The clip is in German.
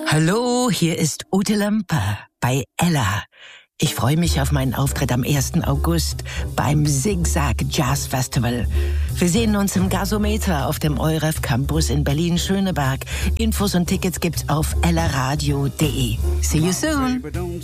Hallo, hier ist Ute Lamper bei Ella. Ich freue mich auf meinen Auftritt am 1. August beim Zigzag Jazz Festival. Wir sehen uns im Gasometer auf dem EUREF Campus in Berlin-Schöneberg. Infos und Tickets gibt's auf ellaradio.de. See you soon!